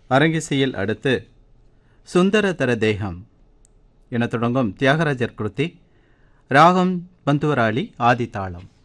அரங்கிசையில் அடுத்து சுந்தரதர தேகம் என தொடங்கும் தியாகராஜர் கிருத்தி, ராகம் பந்துவராளி, ஆதித்தாளம்.